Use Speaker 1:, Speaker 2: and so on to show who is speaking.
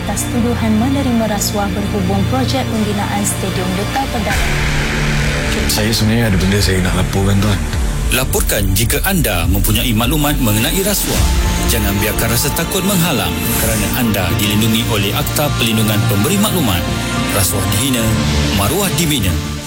Speaker 1: atas tuduhan menerima rasuah berhubung projek pembinaan Stadium Duta Perdana.
Speaker 2: Saya sebenarnya ada benda saya nak laporkan, Tuan.
Speaker 3: Laporkan jika anda mempunyai maklumat mengenai rasuah. Jangan biarkan rasa takut menghalang kerana anda dilindungi oleh Akta Perlindungan Pemberi Maklumat. Rasuah dihina, maruah dibina.